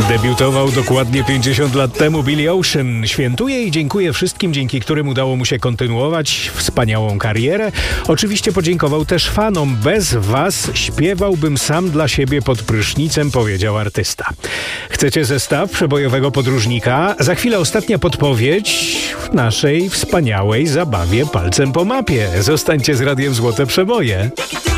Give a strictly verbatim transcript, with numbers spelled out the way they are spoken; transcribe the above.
Debiutował dokładnie pięćdziesiąt lat temu Billy Ocean. Świętuje i dziękuję wszystkim, dzięki którym udało mu się kontynuować wspaniałą karierę. Oczywiście podziękował też fanom. Bez was śpiewałbym sam dla siebie pod prysznicem, powiedział artysta. Chcecie zestaw przebojowego podróżnika? Za chwilę ostatnia podpowiedź w naszej wspaniałej zabawie palcem po mapie. Zostańcie z Radiem Złote Przeboje.